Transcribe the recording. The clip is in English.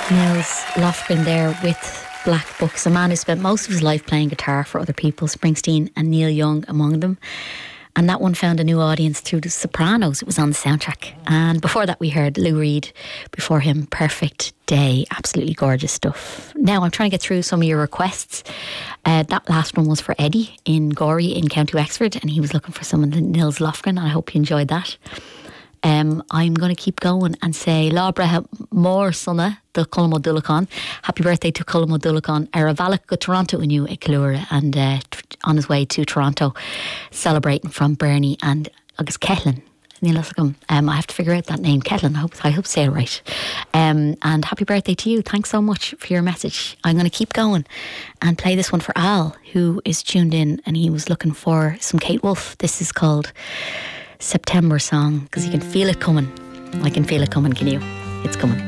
Nils Lofgren there with Black Books, a man who spent most of his life playing guitar for other people, Springsteen and Neil Young among them. And that one found a new audience through The Sopranos. It was on the soundtrack. And before that we heard Lou Reed, before him Perfect Day. Absolutely gorgeous stuff. Now I'm trying to get through some of your requests. That last one was for Eddie in Gorey in County Wexford, and he was looking for some of the Nils Lofgren. I hope you enjoyed that. I'm going to keep going and say Labra Mór Sunna the Cullum O'Dulacán. Happy birthday to Cullum O'Dulacán. Aravalach go Toronto in you Eklura, and on his way to Toronto celebrating from Bernie and Agus Ketlin. I have to figure out that name, Ketlin. I hope to say it right. And happy birthday to you. Thanks so much for your message. I'm going to keep going and play this one for Al, who is tuned in, and he was looking for some Kate Wolf. This is called September Song, because you can feel it coming. I can feel it coming, can you? It's coming.